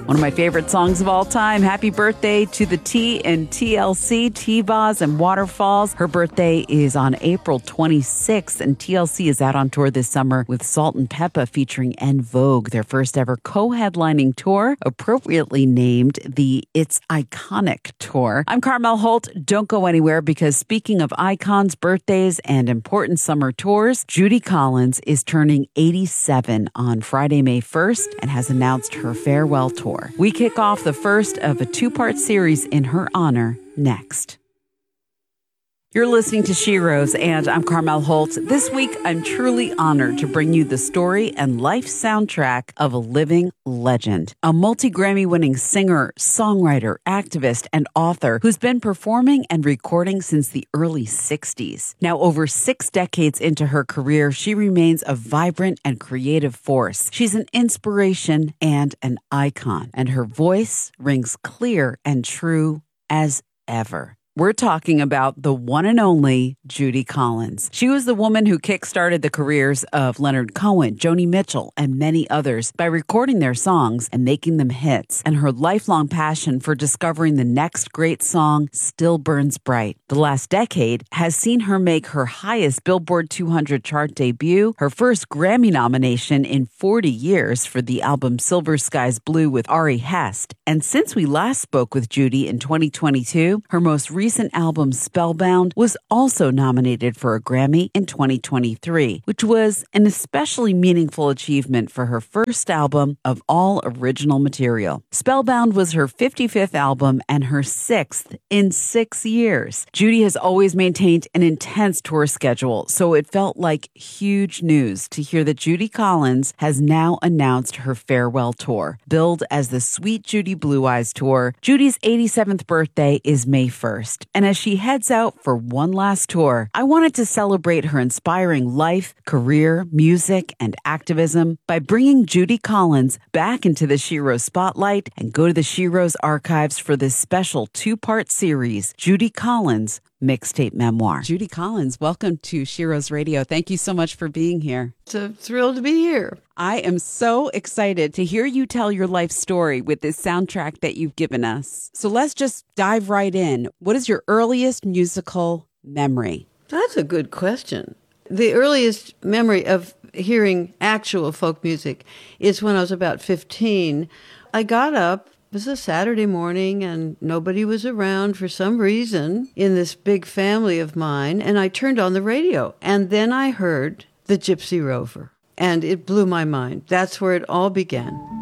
One of my favorite songs of all time. Happy birthday to the T in TLC, T-Boz and Waterfalls. Her birthday is on April 26th, and TLC is out on tour this summer with Salt and Peppa featuring En Vogue, their first ever co-headlining tour, appropriately named the It's Iconic Tour. I'm Carmel Holt. Don't go anywhere, because speaking of icons, birthdays, and important summer tours, Judy Collins is turning 87 on Friday, May 1st, and has announced her farewell tour. We kick off the first of a two-part series in her honor next. You're listening to Sheroes, and I'm Carmel Holt. This week, I'm truly honored to bring you the story and life soundtrack of a living legend, a multi-Grammy-winning singer, songwriter, activist, and author who's been performing and recording since the early 60s. Now, over 6 decades into her career, she remains a vibrant and creative force. She's an inspiration and an icon, and her voice rings clear and true as ever. We're talking about the one and only Judy Collins. She was the woman who kickstarted the careers of Leonard Cohen, Joni Mitchell, and many others by recording their songs and making them hits. And her lifelong passion for discovering the next great song still burns bright. The last decade has seen her make her highest Billboard 200 chart debut, her first Grammy nomination in 40 years for the album Silver Skies Blue with Ari Hest. And since we last spoke with Judy in 2022, her most recent album Spellbound was also nominated for a Grammy in 2023, which was an especially meaningful achievement for her first album of all original material. Spellbound was her 55th album and her 6th in 6 years. Judy has always maintained an intense tour schedule, so it felt like huge news to hear that Judy Collins has now announced her farewell tour. Billed as the Sweet Judy Blue Eyes Tour, Judy's 87th birthday is May 1st. And as she heads out for one last tour, I wanted to celebrate her inspiring life, career, music, and activism by bringing Judy Collins back into the Sheroes spotlight and go to the Sheroes archives for this special 2-part series, Judy Collins Mixtape Memoir. Judy Collins, welcome to Sheroes Radio. Thank you so much for being here. It's a thrill to be here. I am so excited to hear you tell your life story with this soundtrack that you've given us. So let's just dive right in. What is your earliest musical memory? That's a good question. The earliest memory of hearing actual folk music is when I was about 15. I got up. It was a Saturday morning and nobody was around for some reason in this big family of mine, and I turned on the radio, and then I heard the Gypsy Rover, and it blew my mind. That's where it all began.